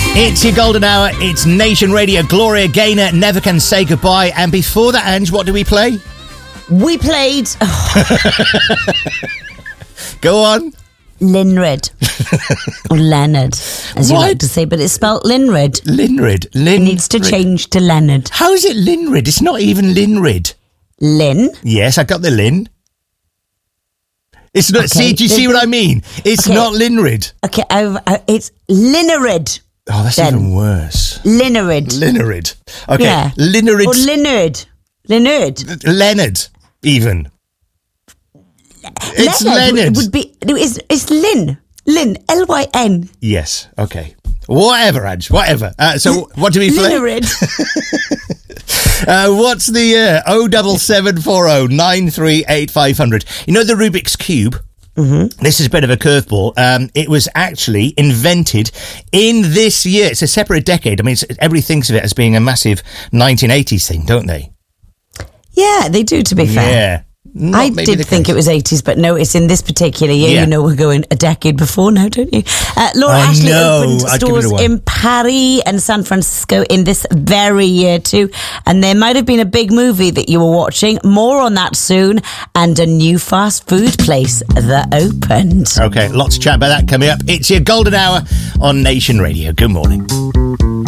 It's your golden hour. It's Nation Radio. Gloria Gaynor, Never Can Say Goodbye. And before that, Ange, what do we play? We played... Go on. Linred. Or Leonard, as you like to say, but it's spelled Linred. Linred. It needs to change to Leonard. How is it Linred? It's not even Linrid. Lin? Yes, I got the Lin. It's not. Okay. See, do you see what I mean? It's not Linrid. Okay, it's Linerid. Oh, that's then. even worse. Linerid. Linerid. Okay, Yeah. Linerid. Or Linerd. Linerd. Leonard, even. It's Leonard. It would be. It's Lin. Lin. Lyn. Yes. Okay. Whatever, Ange. Whatever. So, what do we play? Linerid. What's the 07740 938 500? You know the Rubik's Cube? Mm-hmm. This is a bit of a curveball. It was actually invented in this year. It's a separate decade. I mean, everybody thinks of it as being a massive 1980s thing, don't they? Yeah, they do, to be fair. Yeah. I did think it was 80s, but no, it's in this particular year. Yeah. You know, we're going a decade before now, don't you? Laura Ashley opened stores in Paris and San Francisco in this very year too. And there might have been a big movie that you were watching. More on that soon. And a new fast food place that opened. Okay, lots of chat about that coming up. It's your golden hour on Nation Radio. Good morning.